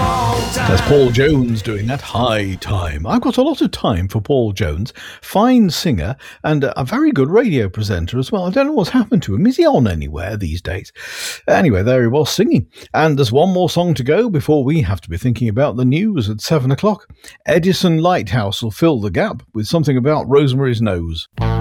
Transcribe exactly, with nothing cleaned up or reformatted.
That's Paul Jones doing that. High Time. I've got a lot of time for Paul Jones. Fine singer and a very good radio presenter as well. I don't know what's happened to him. Is he on anywhere these days? Anyway, there he was singing. And there's one more song to go before we have to be thinking about the news at seven o'clock. Edison Lighthouse will fill the gap with something about Rosemary's Nose.